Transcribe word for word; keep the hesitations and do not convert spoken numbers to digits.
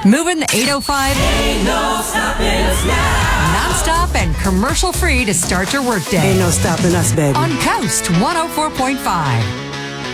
Moving the eight oh five. Ain't no stopping us now. Non-stop and commercial-free to start your workday. Ain't no stopping us, baby. On Coast one oh four point five.